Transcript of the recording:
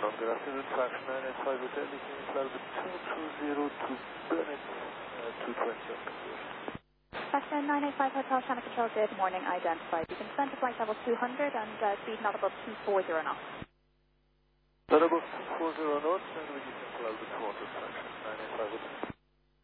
Good afternoon, Traction 985 Hotel. This is Cloud 220 to Bennett, 220 on conversion. Traction 985 Hotel, Channel Control, good morning. Identified. You can send to flight level 200 and speed not above 240 knots. Not above 240 knots, and we can Cloud 200, Traction 985 Hotel.